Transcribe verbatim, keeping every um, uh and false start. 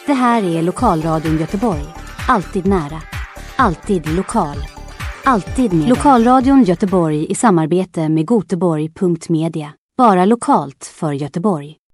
Det här är Lokalradion Göteborg. Alltid nära. Alltid lokal. Alltid med Lokalradion Göteborg i samarbete med Göteborg punkt media. Bara lokalt för Göteborg.